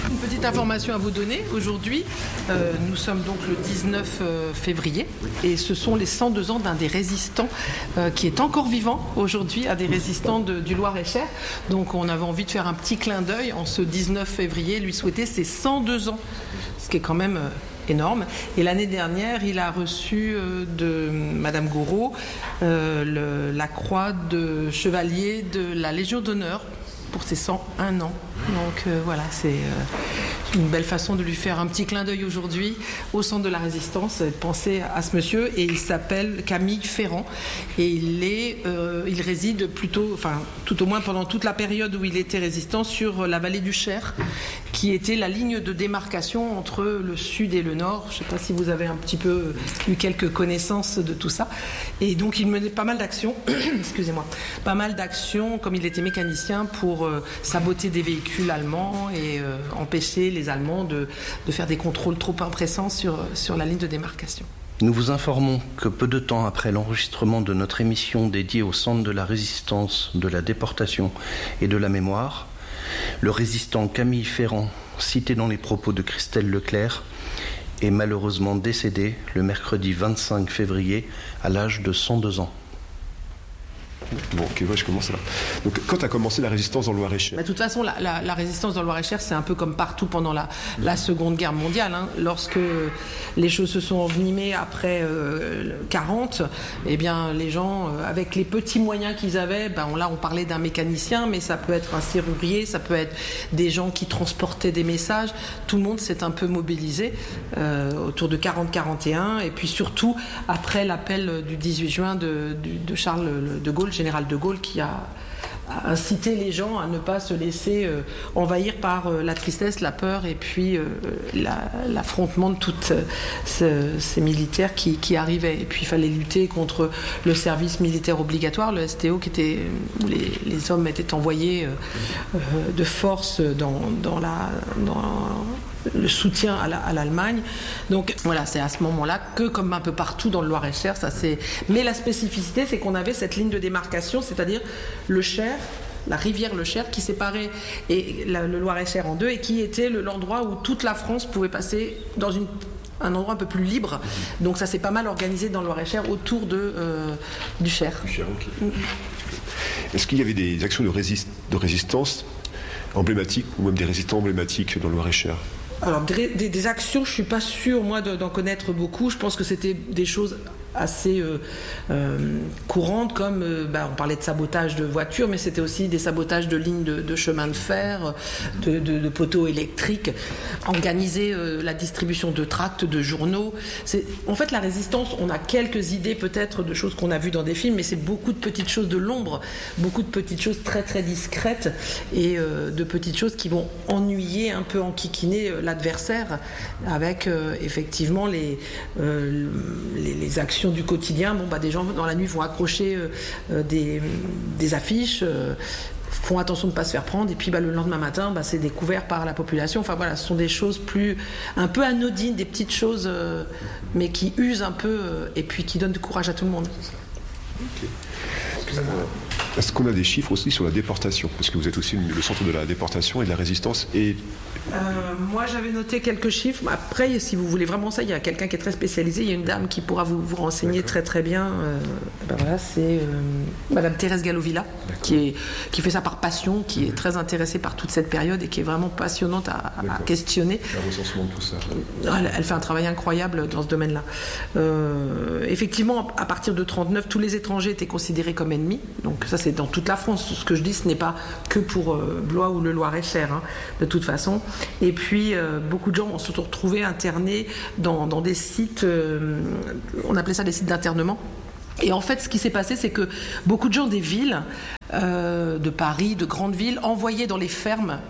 Une petite information à vous donner. Aujourd'hui, nous sommes donc le 19 février et ce sont les 102 ans d'un des résistants qui est encore vivant aujourd'hui, un des résistants du Loir-et-Cher. Donc on avait envie de faire un petit clin d'œil en ce 19 février, lui souhaiter ses 102 ans, ce qui est quand même énorme. Et l'année dernière, il a reçu de Madame Gouraud la croix de chevalier de la Légion d'honneur pour ses 101 ans. Donc voilà, c'est une belle façon de lui faire un petit clin d'œil aujourd'hui au centre de la Résistance, de penser à ce monsieur. Et il s'appelle Camille Ferrand et il réside plutôt, enfin tout au moins pendant toute la période où il était résistant, sur la vallée du Cher, qui était la ligne de démarcation entre le sud et le nord. Je ne sais pas si vous avez un petit peu eu quelques connaissances de tout ça. Et donc il menait pas mal d'actions, excusez-moi, pas mal d'actions, comme il était mécanicien, pour saboter des véhicules allemands et empêcher les Allemands de faire des contrôles trop impressants sur la ligne de démarcation. Nous vous informons que peu de temps après l'enregistrement de notre émission dédiée au centre de la résistance, de la déportation et de la mémoire, le résistant Camille Ferrand, cité dans les propos de Christelle Leclerc, est malheureusement décédé le mercredi 25 février à l'âge de 102 ans. Bon, ok, ouais, je commence là. Donc, quand a commencé la résistance dans le Loir-et-Cher ? De toute façon, la résistance dans le Loir-et-Cher, c'est un peu comme partout pendant la Seconde Guerre mondiale. Hein. Lorsque les choses se sont envenimées après 40, eh bien, les gens, avec les petits moyens qu'ils avaient, là, on parlait d'un mécanicien, mais ça peut être un serrurier, ça peut être des gens qui transportaient des messages. Tout le monde s'est un peu mobilisé autour de 40-41, et puis surtout après l'appel du 18 juin de Charles de Gaulle, général de Gaulle, qui a incité les gens à ne pas se laisser envahir par la tristesse, la peur et puis l'affrontement de tous ces militaires qui arrivaient. Et puis il fallait lutter contre le service militaire obligatoire, le STO, où les hommes étaient envoyés de force dans le soutien à l'Allemagne. Donc voilà, c'est à ce moment-là que, comme un peu partout dans le Loir-et-Cher, mais la spécificité, c'est qu'on avait cette ligne de démarcation, c'est-à-dire le Cher, la rivière Le Cher, qui séparait le Loir-et-Cher en deux et qui était l'endroit où toute la France pouvait passer dans un endroit un peu plus libre. Donc ça s'est pas mal organisé dans le Loir-et-Cher autour du Cher. Okay. Est-ce qu'il y avait des actions de résistance emblématiques ou même des résistants emblématiques dans le Loir-et-Cher ? Alors, des actions, je ne suis pas sûre, moi, d'en connaître beaucoup. Je pense que c'était des choses assez courantes, comme on parlait de sabotage de voitures, mais c'était aussi des sabotages de lignes de chemin de fer, de poteaux électriques, organiser la distribution de tracts, de journaux. En fait, la résistance, on a quelques idées peut-être de choses qu'on a vues dans des films, mais c'est beaucoup de petites choses de l'ombre, beaucoup de petites choses très très discrètes et de petites choses qui vont ennuyer, un peu enquiquiner l'adversaire avec effectivement les actions du quotidien. Des gens dans la nuit vont accrocher des affiches, font attention de ne pas se faire prendre, et puis le lendemain matin, c'est découvert par la population. Enfin voilà, ce sont des choses un peu anodines, des petites choses, mais qui usent un peu et puis qui donnent du courage à tout le monde. Okay. Est-ce qu'on a des chiffres aussi sur la déportation ? Parce que vous êtes aussi le centre de la déportation et de la résistance. Moi, j'avais noté quelques chiffres. Après, si vous voulez vraiment ça, il y a quelqu'un qui est très spécialisé. Il y a une dame qui pourra vous renseigner très très bien. C'est Madame Thérèse Gallovilla, qui fait ça par passion, qui est très intéressée par toute cette période et qui est vraiment passionnante à questionner. Un recensement de tout ça. Elle fait un travail incroyable dans ce domaine-là. Effectivement, à partir de 1939, tous les étrangers étaient considérés comme ennemis. Donc ça, c'est dans toute la France. Ce que je dis, ce n'est pas que pour Blois ou le Loir-et-Cher, de toute façon. Et puis, beaucoup de gens se sont retrouvés internés dans des sites, on appelait ça des sites d'internement. Et en fait, ce qui s'est passé, c'est que beaucoup de gens des villes, de Paris, de grandes villes, envoyaient dans les fermes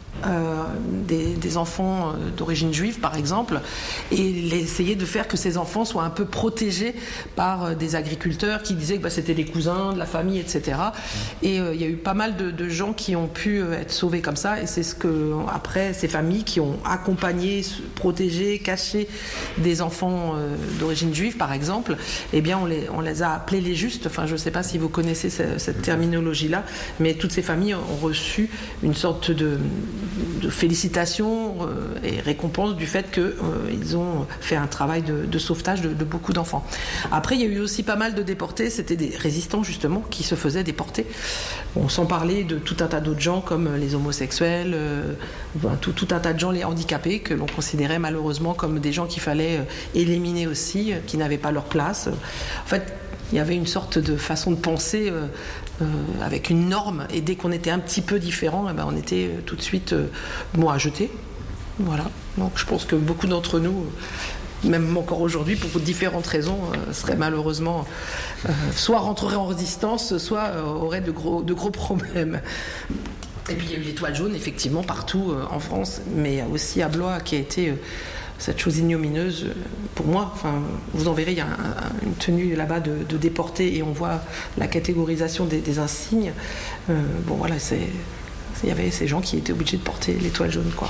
des enfants d'origine juive, par exemple, et essayer de faire que ces enfants soient un peu protégés par des agriculteurs qui disaient que c'était des cousins, de la famille, etc. Et il y a eu pas mal de gens qui ont pu être sauvés comme ça, et c'est ce que, après, ces familles qui ont accompagné, protégé, caché des enfants d'origine juive, par exemple, eh bien, on les a appelés les justes. Enfin, je ne sais pas si vous connaissez cette terminologie-là, mais toutes ces familles ont reçu une sorte de de félicitations et récompenses du fait qu'ils ont fait un travail de sauvetage de beaucoup d'enfants. Après, il y a eu aussi pas mal de déportés, c'était des résistants justement qui se faisaient déporter. On sans parler de tout un tas d'autres gens comme les homosexuels, tout un tas de gens, les handicapés, que l'on considérait malheureusement comme des gens qu'il fallait éliminer aussi, qui n'avaient pas leur place. En fait, il y avait une sorte de façon de penser avec une norme, et dès qu'on était un petit peu différent, on était tout de suite à jeter. Voilà. Donc je pense que beaucoup d'entre nous, même encore aujourd'hui, pour différentes raisons, seraient malheureusement soit rentreraient en résistance, soit auraient de gros problèmes. Et puis il y a eu l'étoile jaune, effectivement, partout en France, mais aussi à Blois, qui a été cette chose ignomineuse pour moi. Enfin, vous en verrez, il y a une tenue là-bas de déportés, et on voit la catégorisation des insignes. Bon, voilà, il y avait ces gens qui étaient obligés de porter l'étoile jaune, quoi.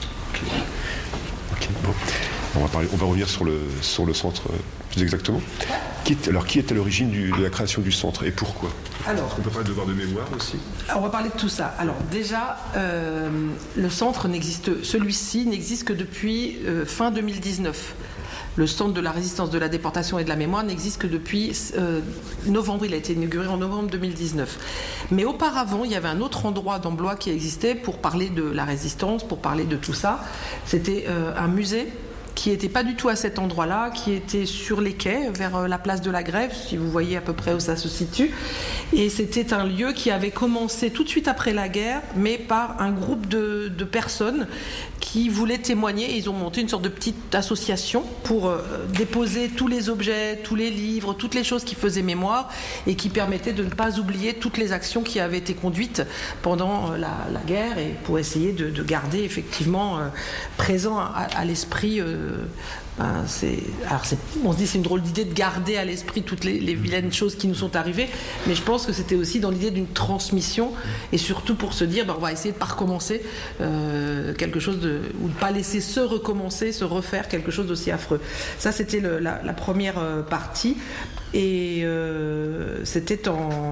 Ok, bon. On va revenir sur le centre plus exactement. Qui est à l'origine de la création du centre et pourquoi? Alors, on peut parler de devoir de mémoire aussi. On va parler de tout ça. Alors déjà, le centre celui-ci n'existe que depuis fin 2019. Le centre de la résistance, de la déportation et de la mémoire n'existe que depuis novembre. Il a été inauguré en novembre 2019. Mais auparavant, il y avait un autre endroit dans Blois qui existait pour parler de la résistance, pour parler de tout ça. C'était un musée qui n'était pas du tout à cet endroit-là, qui était sur les quais, vers la place de la Grève, si vous voyez à peu près où ça se situe. Et c'était un lieu qui avait commencé tout de suite après la guerre, mais par un groupe de personnes qui voulaient témoigner. Ils ont monté une sorte de petite association pour déposer tous les objets, tous les livres, toutes les choses qui faisaient mémoire et qui permettaient de ne pas oublier toutes les actions qui avaient été conduites pendant la guerre, et pour essayer de garder effectivement présent à l'esprit. On se dit c'est une drôle d'idée de garder à l'esprit toutes les vilaines choses qui nous sont arrivées, mais je pense que c'était aussi dans l'idée d'une transmission, et surtout pour se dire on va essayer de ne pas recommencer quelque chose ou de ne pas laisser se refaire quelque chose d'aussi affreux. Ça, c'était la première partie, et c'était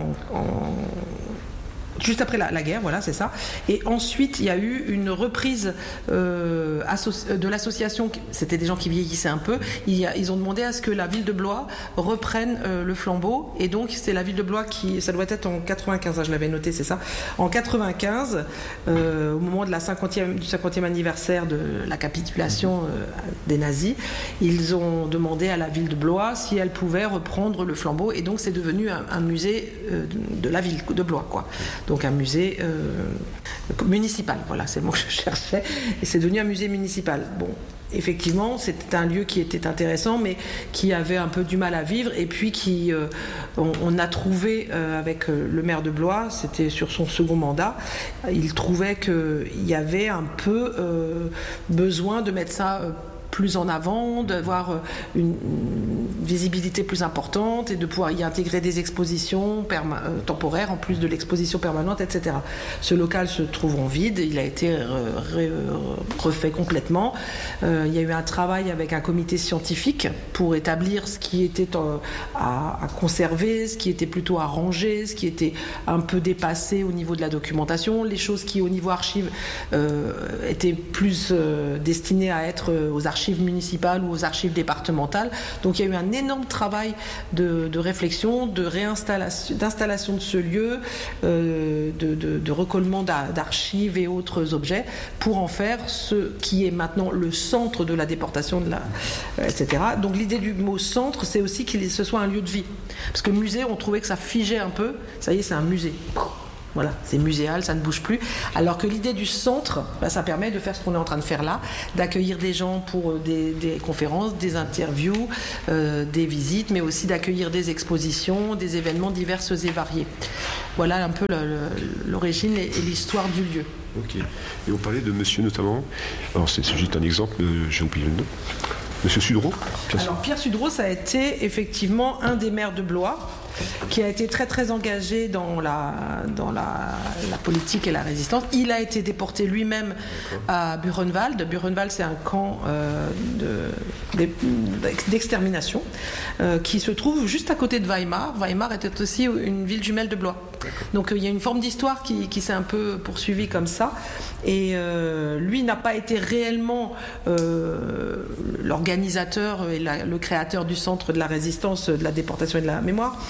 juste après la guerre, voilà, c'est ça. Et ensuite, il y a eu une reprise de l'association. C'était des gens qui vieillissaient un peu. Ils ont demandé à ce que la ville de Blois reprenne le flambeau. Et donc, c'est la ville de Blois ça doit être en 95, je l'avais noté, c'est ça. En 95, au moment de du 50e anniversaire de la capitulation des nazis, ils ont demandé à la ville de Blois si elle pouvait reprendre le flambeau. Et donc, c'est devenu un musée de la ville de Blois, quoi. Donc un musée municipal, voilà, c'est le mot que je cherchais, et c'est devenu un musée municipal. Bon, effectivement, c'était un lieu qui était intéressant, mais qui avait un peu du mal à vivre, et puis on a trouvé avec le maire de Blois, c'était sur son second mandat, il trouvait qu'il y avait un peu besoin de mettre ça plus en avant, d'avoir une visibilité plus importante et de pouvoir y intégrer des expositions temporaires en plus de l'exposition permanente, etc. Ce local se trouve en vide, il a été refait complètement. Il y a eu un travail avec un comité scientifique pour établir ce qui était à conserver, ce qui était plutôt à ranger, ce qui était un peu dépassé au niveau de la documentation, les choses qui au niveau archives étaient plus destinées à être aux archives municipales ou aux archives départementales. Donc il y a eu un énorme travail de réflexion, d'installation de ce lieu, de recollement d'archives et autres objets pour en faire ce qui est maintenant le centre de la déportation, etc. Donc l'idée du mot centre, c'est aussi que ce soit un lieu de vie. Parce que musée, on trouvait que ça figeait un peu. Ça y est, c'est un musée. Voilà, c'est muséal, ça ne bouge plus. Alors que l'idée du centre, ça permet de faire ce qu'on est en train de faire là, d'accueillir des gens pour des conférences, des interviews, des visites, mais aussi d'accueillir des expositions, des événements divers et variés. Voilà un peu l'origine et l'histoire du lieu. Ok. Et on parlait de monsieur notamment, alors c'est juste un exemple, j'ai oublié le nom. Monsieur Sudreau. Alors Pierre Sudreau, ça a été effectivement un des maires de Blois. qui a été très très engagé dans la politique et la résistance. Il a été déporté lui-même à Buchenwald. Buchenwald, c'est un camp d'extermination qui se trouve juste à côté de Weimar. Weimar était aussi une ville jumelle de Blois. Donc il y a une forme d'histoire qui s'est un peu poursuivie comme ça. Et lui n'a pas été réellement l'organisateur et le créateur du centre de la résistance, de la déportation et de la mémoire.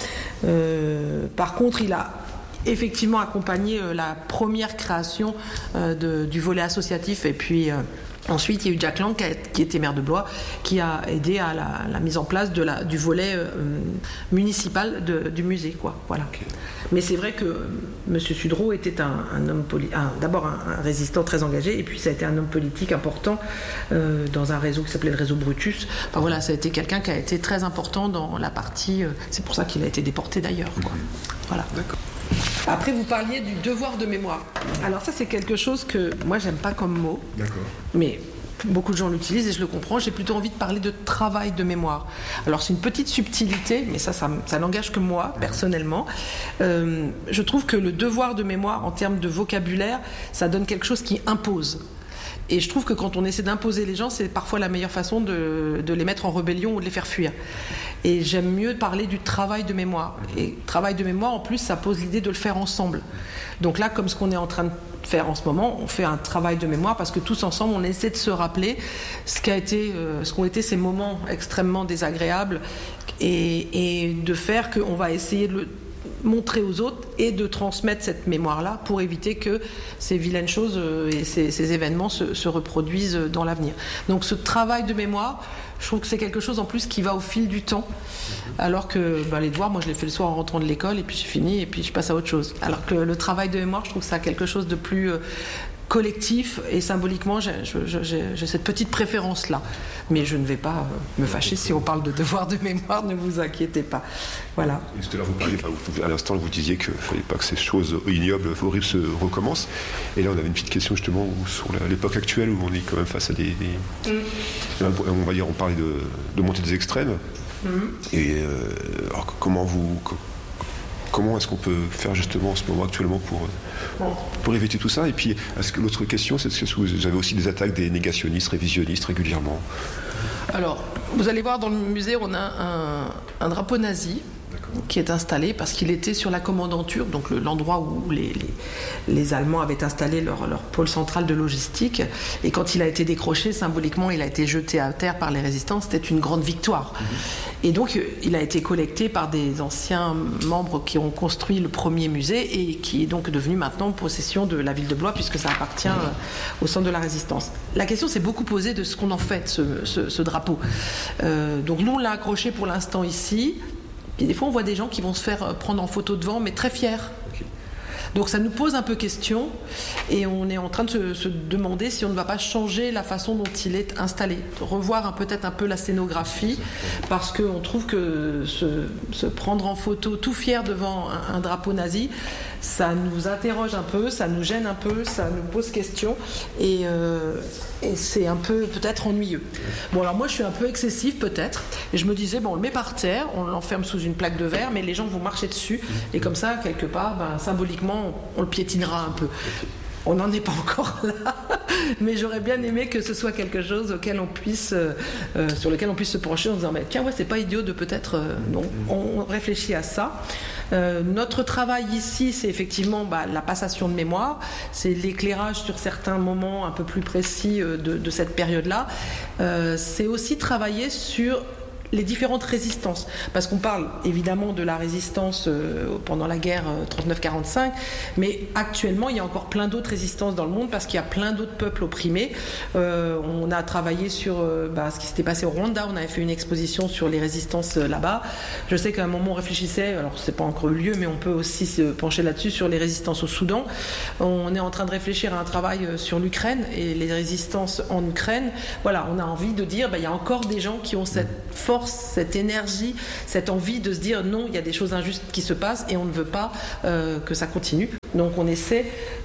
Par contre, il a effectivement accompagné la première création du volet associatif. Et puis ensuite, il y a eu Jack Lang qui était maire de Blois, qui a aidé à la mise en place du volet municipal du musée, quoi. Voilà. Okay. Mais c'est vrai que M. Sudreau était un homme d'abord un résistant très engagé, et puis ça a été un homme politique important dans un réseau qui s'appelait le réseau Brutus. Enfin, voilà, ça a été quelqu'un qui a été très important dans la partie. C'est pour ça qu'il a été déporté d'ailleurs, quoi. Voilà. D'accord. Après, vous parliez du devoir de mémoire. Alors ça, c'est quelque chose que moi, j'aime pas comme mot. D'accord. Mais beaucoup de gens l'utilisent et je le comprends. J'ai plutôt envie de parler de travail de mémoire. Alors c'est une petite subtilité, mais ça n'engage que moi, personnellement. Je trouve que le devoir de mémoire, en termes de vocabulaire, ça donne quelque chose qui impose. Et je trouve que quand on essaie d'imposer les gens, c'est parfois la meilleure façon de les mettre en rébellion ou de les faire fuir. Et j'aime mieux parler du travail de mémoire. Et travail de mémoire, en plus, ça pose l'idée de le faire ensemble. Donc là, comme ce qu'on est en train de faire en ce moment, on fait un travail de mémoire parce que tous ensemble, on essaie de se rappeler ce qu'ont été ces moments extrêmement désagréables et de faire qu'on va essayer de le montrer aux autres et de transmettre cette mémoire-là pour éviter que ces vilaines choses et ces événements se reproduisent dans l'avenir. Donc ce travail de mémoire, je trouve que c'est quelque chose en plus qui va au fil du temps, alors que les devoirs, moi je les fais le soir en rentrant de l'école et puis c'est fini et puis je passe à autre chose. Alors que le travail de mémoire, je trouve que ça a quelque chose de plus collectif et symboliquement, j'ai cette petite préférence-là. Mais je ne vais pas me fâcher si on parle de devoir de mémoire, ne vous inquiétez pas. Voilà. Et tout à l'heure, à l'instant, vous disiez qu'il ne fallait pas que ces choses ignobles, horribles se recommencent. Et là, on avait une petite question justement sur l'époque actuelle où on est quand même face à on va dire, on parlait de montée des extrêmes. Et alors, comment est-ce qu'on peut faire justement en ce moment actuellement pour éviter tout ça? Et puis, l'autre question, c'est est-ce que vous avez aussi des attaques des négationnistes, révisionnistes régulièrement? Alors, vous allez voir dans le musée, on a un drapeau nazi qui est installé parce qu'il était sur la commandanture, donc l'endroit où les Allemands avaient installé leur pôle central de logistique. Et quand il a été décroché, symboliquement, il a été jeté à terre par les résistants. C'était une grande victoire. Et donc, il a été collecté par des anciens membres qui ont construit le premier musée et qui est donc devenu maintenant possession de la ville de Blois puisque ça appartient au centre de la résistance. La question s'est beaucoup posée de ce qu'on en fait, ce drapeau. Donc nous, on l'a accroché pour l'instant ici. Et des fois, on voit des gens qui vont se faire prendre en photo devant, mais très fiers. Okay. Donc ça nous pose un peu question et on est en train de se demander si on ne va pas changer la façon dont il est installé, revoir peut-être un peu la scénographie, parce qu'on trouve que se prendre en photo tout fier devant un drapeau nazi, ça nous interroge un peu, ça nous gêne un peu, ça nous pose question et c'est un peu peut-être ennuyeux. Bon, alors moi je suis un peu excessif peut-être et je me disais on le met par terre, on l'enferme sous une plaque de verre, mais les gens vont marcher dessus et comme ça quelque part symboliquement on le piétinera un peu. On n'en est pas encore là, mais j'aurais bien aimé que ce soit quelque chose sur lequel on puisse se pencher en disant tiens c'est pas idiot de peut-être non. On réfléchit à ça. Notre travail ici, c'est effectivement la passation de mémoire, c'est l'éclairage sur certains moments un peu plus précis de cette période-là. C'est aussi travailler sur les différentes résistances, parce qu'on parle évidemment de la résistance pendant la guerre 39-45, mais actuellement il y a encore plein d'autres résistances dans le monde parce qu'il y a plein d'autres peuples opprimés. On a travaillé sur ce qui s'était passé au Rwanda, on avait fait une exposition sur les résistances là-bas. Je sais qu'à un moment on réfléchissait, alors c'est pas encore eu lieu, mais on peut aussi se pencher là-dessus sur les résistances au Soudan. On est en train de réfléchir à un travail sur l'Ukraine et les résistances en Ukraine. Voilà, on a envie de dire il y a encore des gens qui ont cette force, cette énergie, cette envie de se dire non, il y a des choses injustes qui se passent et on ne veut pas que ça continue. Donc on essaie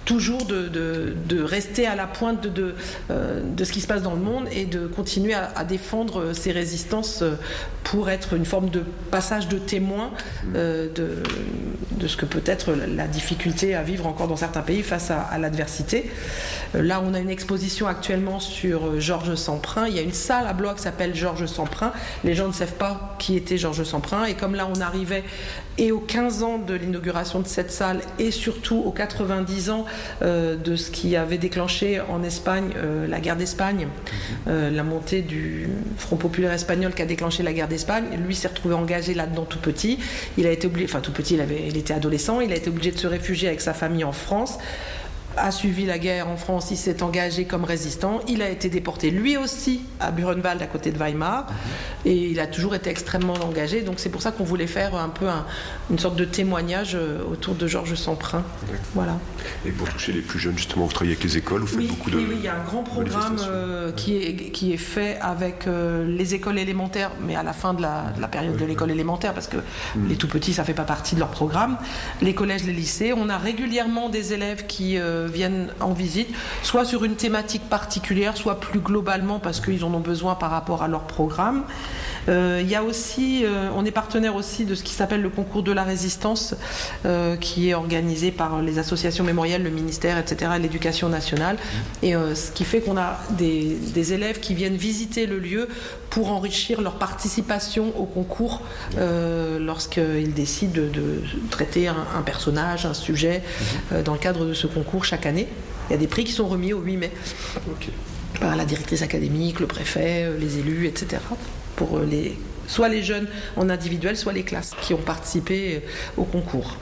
toujours de rester à la pointe de ce qui se passe dans le monde et de continuer à défendre ces résistances pour être une forme de passage de témoin de ce que peut être la difficulté à vivre encore dans certains pays face à l'adversité. Là, on a une exposition actuellement sur Georges Semprin. Il y a une salle à Blois qui s'appelle Georges Semprin. Les gens ne savent pas qui était Georges Semprin. Et comme là, on arrivait et aux 15 ans de l'inauguration de cette salle et surtout aux 90 ans de ce qui avait déclenché en Espagne la guerre d'Espagne, la montée du Front populaire espagnol qui a déclenché la guerre d'Espagne. Lui s'est retrouvé engagé là-dedans tout petit. Il a été obligé, enfin tout petit, il était adolescent, il a été obligé de se réfugier avec sa famille en France. A suivi la guerre en France, il s'est engagé comme résistant, il a été déporté lui aussi à Buchenwald à côté de Weimar et il a toujours été extrêmement engagé, donc c'est pour ça qu'on voulait faire un peu une sorte de témoignage autour de Georges Semprin. Voilà. Et pour toucher les plus jeunes, justement, vous travaillez avec les écoles, vous faites beaucoup de... Oui, il y a un grand programme qui est fait avec les écoles élémentaires, mais à la fin de la période de l'école élémentaire, parce que les tout petits, ça ne fait pas partie de leur programme. Les collèges, les lycées, on a régulièrement des élèves qui viennent en visite, soit sur une thématique particulière, soit plus globalement parce qu'ils en ont besoin par rapport à leur programme. Il y a aussi, on est partenaire aussi de ce qui s'appelle le concours de la résistance, qui est organisé par les associations mémorielles, le ministère, etc., et l'éducation nationale. Et ce qui fait qu'on a des élèves qui viennent visiter le lieu pour enrichir leur participation au concours lorsqu'ils décident de traiter un personnage, un sujet dans le cadre de ce concours chaque année. Il y a des prix qui sont remis au 8 mai par la directrice académique, le préfet, les élus, etc. pour soit les jeunes en individuel, soit les classes qui ont participé au concours.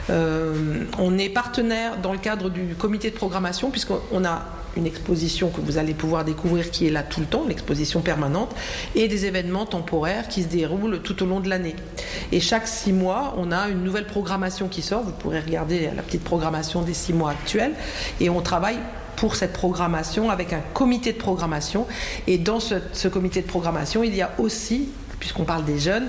On est partenaire dans le cadre du comité de programmation, puisqu'on a une exposition que vous allez pouvoir découvrir qui est là tout le temps, l'exposition permanente, et des événements temporaires qui se déroulent tout au long de l'année. Et chaque 6 mois, on a une nouvelle programmation qui sort. Vous pourrez regarder la petite programmation des 6 mois actuels. Et on travaille pour cette programmation avec un comité de programmation. Et dans ce comité de programmation, il y a aussi, puisqu'on parle des jeunes,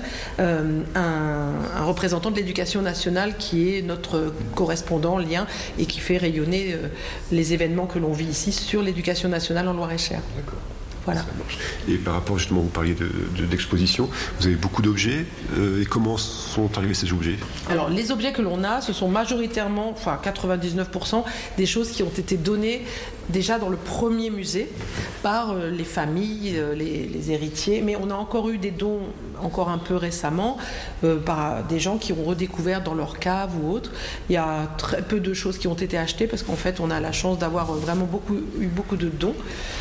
un représentant de l'éducation nationale qui est notre correspondant, lien, et qui fait rayonner les événements que l'on vit ici sur l'éducation nationale en Loir-et-Cher. D'accord. Voilà. Et par rapport justement, vous parliez d'exposition, vous avez beaucoup d'objets, et comment sont arrivés ces objets? Alors les objets que l'on a, ce sont majoritairement, enfin 99%, des choses qui ont été données déjà dans le premier musée par les familles, les héritiers, mais on a encore eu des dons encore un peu récemment par des gens qui ont redécouvert dans leur cave ou autre. Il y a très peu de choses qui ont été achetées parce qu'en fait on a la chance d'avoir vraiment eu beaucoup de dons.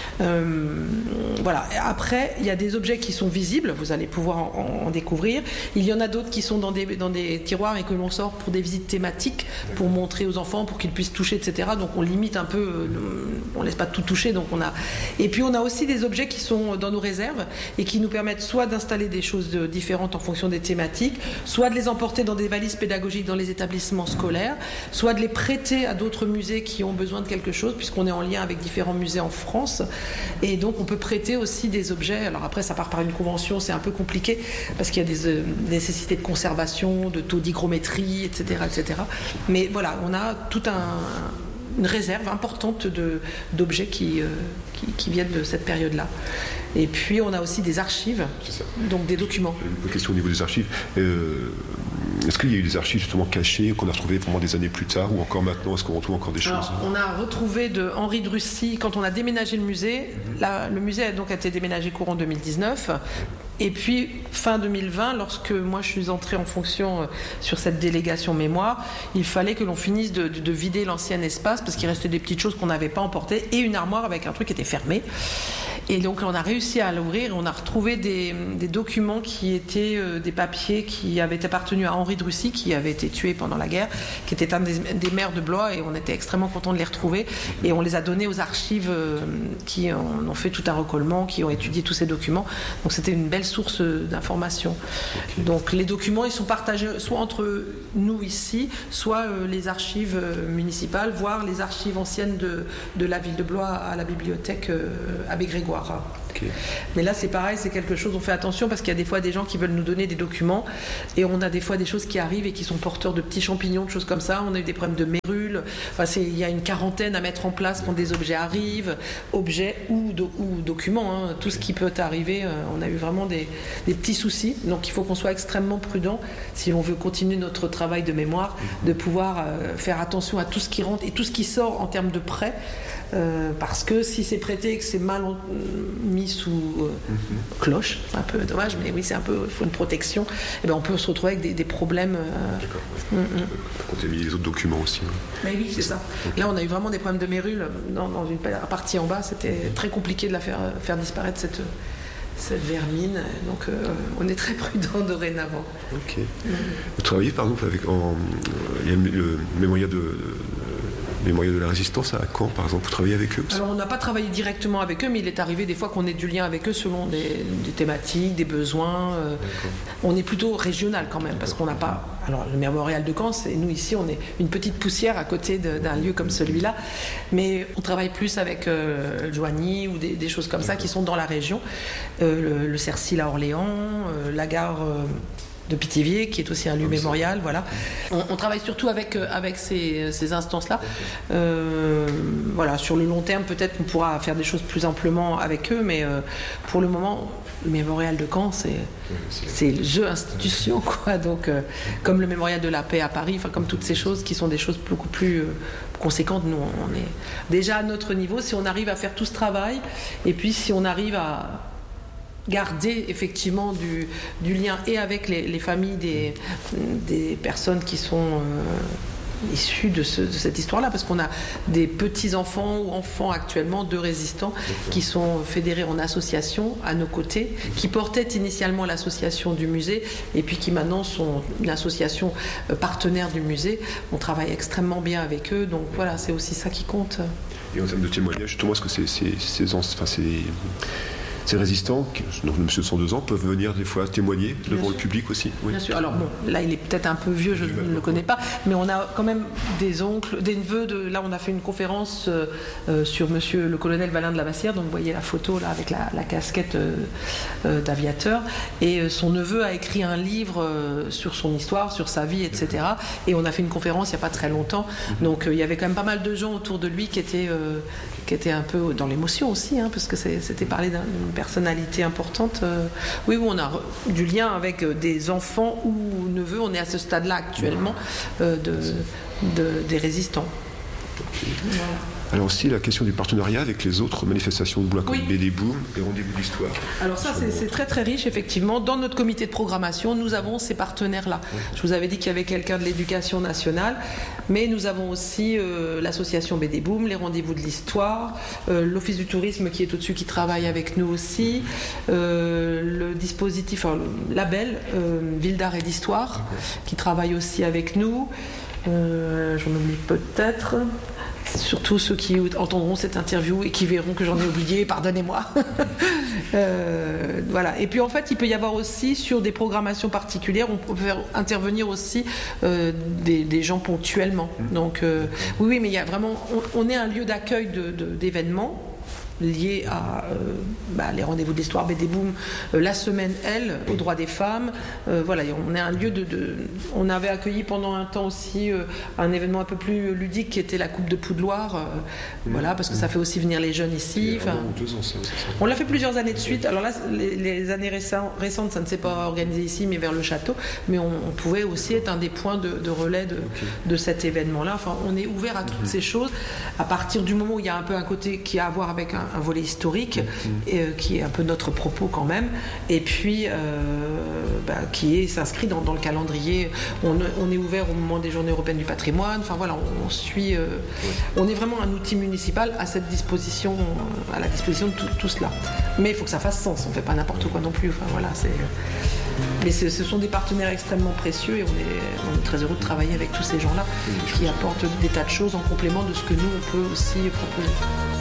Voilà. Après, il y a des objets qui sont visibles, vous allez pouvoir en découvrir. Il y en a d'autres qui sont dans des tiroirs et que l'on sort pour des visites thématiques, pour montrer aux enfants, pour qu'ils puissent toucher, etc. Donc on limite un peu, on laisse pas tout toucher. Donc et puis on a aussi des objets qui sont dans nos réserves et qui nous permettent soit d'installer des choses différentes en fonction des thématiques, soit de les emporter dans des valises pédagogiques dans les établissements scolaires, soit de les prêter à d'autres musées qui ont besoin de quelque chose, puisqu'on est en lien avec différents musées en France. Et donc on peut prêter aussi des objets. Alors après ça part par une convention, c'est un peu compliqué parce qu'il y a des nécessités de conservation, de taux d'hygrométrie, etc., etc. Mais voilà, on a toute une réserve importante d'objets qui viennent de cette période-là. Et puis on a aussi des archives, donc des documents. Une question au niveau des archives. Est-ce qu'il y a eu des archives justement cachées qu'on a retrouvées vraiment des années plus tard, ou encore maintenant, est-ce qu'on retrouve encore des choses? On a retrouvé de Henri de Russy, quand on a déménagé le musée, le musée a donc été déménagé courant 2019, et puis fin 2020, lorsque moi je suis entrée en fonction sur cette délégation mémoire, il fallait que l'on finisse de vider l'ancien espace, parce qu'il restait des petites choses qu'on n'avait pas emportées, et une armoire avec un truc qui était fermé. Et donc on a réussi à l'ouvrir, on a retrouvé des documents qui étaient des papiers qui avaient appartenu à Henri de Russy, qui avait été tué pendant la guerre, qui était un des maires de Blois, et on était extrêmement contents de les retrouver. Et on les a donnés aux archives qui ont fait tout un recollement, qui ont étudié tous ces documents. Donc c'était une belle source d'informations. Okay. Donc les documents, ils sont partagés soit entre nous ici, soit les archives municipales, voire les archives anciennes de la ville de Blois à la bibliothèque Abbé Grégoire. Okay. Ok. Mais là, c'est pareil, c'est quelque chose, on fait attention parce qu'il y a des fois des gens qui veulent nous donner des documents et on a des fois des choses qui arrivent et qui sont porteurs de petits champignons, de choses comme ça. On a eu des problèmes de mérules. Enfin, il y a une quarantaine à mettre en place quand des objets arrivent, objets ou documents, hein, tout ce qui peut arriver. On a eu vraiment des petits soucis. Donc, il faut qu'on soit extrêmement prudent si on veut continuer notre travail de mémoire, de pouvoir faire attention à tout ce qui rentre et tout ce qui sort en termes de prêt. Parce que si c'est prêté et que c'est mal mis sous cloche, c'est un peu dommage, mais oui, c'est un peu, il faut une protection, et bien on peut se retrouver avec des problèmes. D'accord, ouais. Quand tu as mis les autres documents aussi. Mais oui, c'est ça. Là, on a eu vraiment des problèmes de mérules dans une partie en bas, c'était très compliqué de la faire disparaître cette vermine, donc on est très prudent dorénavant. Ok. Vous travaillez par exemple il y a le mémorial de la Résistance à Caen, par exemple, vous travaillez avec eux aussi? Alors on n'a pas travaillé directement avec eux, mais il est arrivé des fois qu'on ait du lien avec eux selon des thématiques, des besoins. On est plutôt régional quand même, parce qu'on n'a pas... Alors le mémorial de Caen, nous ici, on est une petite poussière à côté d'un lieu comme celui-là, mais on travaille plus avec Joigny ou des choses comme ça qui sont dans la région. Le Cercil à Orléans, la gare... de Pithiviers, qui est aussi un lieu mémorial, voilà. On travaille surtout avec ces instances-là. Voilà, sur le long terme, peut-être qu'on pourra faire des choses plus amplement avec eux, mais pour le moment, le mémorial de Caen, c'est le jeu institution, quoi. Donc, comme le mémorial de la paix à Paris, enfin, comme toutes ces choses qui sont des choses beaucoup plus conséquentes, nous, on est déjà à notre niveau. Si on arrive à faire tout ce travail, et puis si on arrive à garder effectivement du lien et avec les familles des personnes qui sont issues de cette histoire-là, parce qu'on a des petits-enfants ou enfants actuellement de résistants qui sont fédérés en association à nos côtés, qui portaient initialement l'association du musée et puis qui maintenant sont une association partenaire du musée. On travaille extrêmement bien avec eux, donc voilà, c'est aussi ça qui compte. Et en termes de témoignage, justement, est-ce que ces résistants, donc le monsieur de 102 ans, peuvent venir des fois témoigner devant le public aussi? Oui. Bien sûr. Alors bon, là il est peut-être un peu vieux, je ne le connais pas, mais on a quand même des oncles, des neveux. Là on a fait une conférence sur monsieur le colonel Valin de la Massière, donc vous voyez la photo là avec la casquette d'aviateur, et son neveu a écrit un livre sur son histoire, sur sa vie, etc. Et on a fait une conférence il n'y a pas très longtemps, donc il y avait quand même pas mal de gens autour de lui qui étaient un peu dans l'émotion aussi, hein, parce que c'était parler d'une personnalité importante. Oui, on a du lien avec des enfants ou neveux. On est à ce stade-là actuellement des résistants. Voilà. Alors aussi la question du partenariat avec les autres manifestations de Blois comme BD Boom et Rendez-vous de l'Histoire. Alors ça c'est très très riche effectivement. Dans notre comité de programmation, nous avons ces partenaires-là. Oui. Je vous avais dit qu'il y avait quelqu'un de l'Éducation nationale, mais nous avons aussi l'association BD Boom, les Rendez-vous de l'Histoire, l'Office du tourisme qui est au-dessus, qui travaille avec nous aussi, le dispositif, le label Ville d'art et d'Histoire, qui travaille aussi avec nous. J'en oublie peut-être. Surtout ceux qui entendront cette interview et qui verront que j'en ai oublié, pardonnez-moi. Voilà. Et puis en fait, il peut y avoir aussi sur des programmations particulières, on peut faire intervenir aussi des gens ponctuellement. Donc oui, mais il y a vraiment, on est un lieu d'accueil d'événements liés à les rendez-vous de l'histoire, BD Boom, la semaine aux droits des femmes. Voilà, on est un lieu on avait accueilli pendant un temps aussi un événement un peu plus ludique qui était la Coupe de Poudloire. Voilà, parce que ça fait aussi venir les jeunes ici. On l'a fait plusieurs années de suite. Alors là, les années récentes, ça ne s'est pas organisé ici, mais vers le château. Mais on pouvait aussi être un des points de relais de cet événement-là. Enfin, on est ouvert à toutes ces choses. À partir du moment où il y a un peu un côté qui a à voir avec un volet historique, qui est un peu notre propos quand même, et puis qui s'inscrit dans le calendrier. On est ouvert au moment des Journées européennes du patrimoine. Enfin voilà, on suit. On est vraiment un outil municipal à la disposition de tout cela. Mais il faut que ça fasse sens. On ne fait pas n'importe quoi non plus. Enfin voilà, mais ce sont des partenaires extrêmement précieux et on est très heureux de travailler avec tous ces gens-là qui apportent des tas de choses en complément de ce que nous on peut aussi proposer.